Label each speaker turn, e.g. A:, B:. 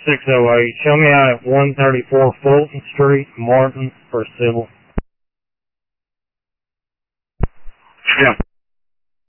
A: 608. Show me out at 134 Fulton Street, Martin, for civil.
B: Yeah.